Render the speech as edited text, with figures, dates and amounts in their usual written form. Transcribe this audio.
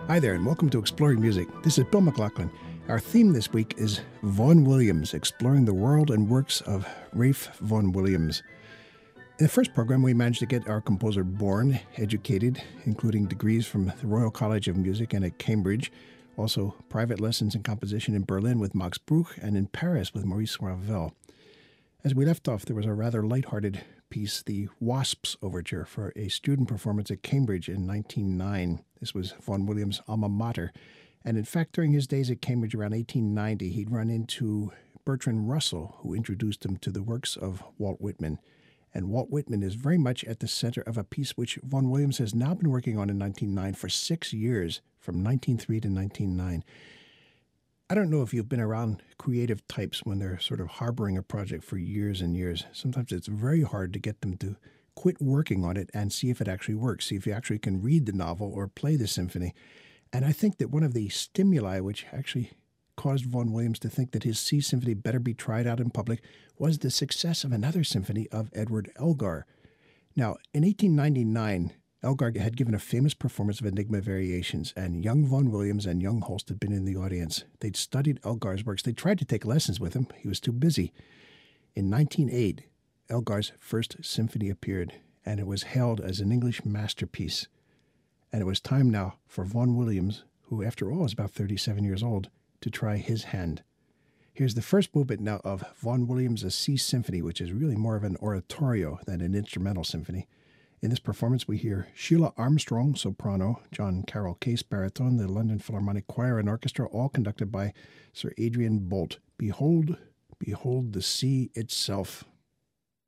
Hi there, and welcome to Exploring Music. This is Bill McLaughlin. Our theme this week is Vaughan Williams, exploring the world and works of Ralph Vaughan Williams. In the first program, we managed to get our composer born, educated, including degrees from the Royal College of Music and at Cambridge, also private lessons in composition in Berlin with Max Bruch and in Paris with Maurice Ravel. As we left off, there was a rather lighthearted piece, the Wasps Overture, for a student performance at Cambridge in 1909. This was Vaughan Williams' alma mater. And in fact, during his days at Cambridge around 1890, he'd run into Bertrand Russell, who introduced him to the works of Walt Whitman. And Walt Whitman is very much at the center of a piece which Vaughan Williams has now been working on in 1909 for 6 years, from 1903 to 1909. I don't know if you've been around creative types when they're sort of harboring a project for years and years. Sometimes it's very hard to get them to quit working on it and see if it actually works, see if you actually can read the novel or play the symphony. And I think that one of the stimuli which actually caused Vaughan Williams to think that his Sea Symphony better be tried out in public was the success of another symphony of Edward Elgar. Now, in 1899, Elgar had given a famous performance of Enigma Variations, and young Vaughan Williams and young Holst had been in the audience. They'd studied Elgar's works. They tried to take lessons with him. He was too busy. In 1908, Elgar's first symphony appeared, and it was hailed as an English masterpiece. And it was time now for Vaughan Williams, who after all is about 37 years old, to try his hand. Here's the first movement now of Vaughan Williams' Sea Symphony, which is really more of an oratorio than an instrumental symphony. In this performance, we hear Sheila Armstrong, soprano, John Carroll Case, baritone, the London Philharmonic Choir and Orchestra, all conducted by Sir Adrian Boult. Behold, behold the sea itself.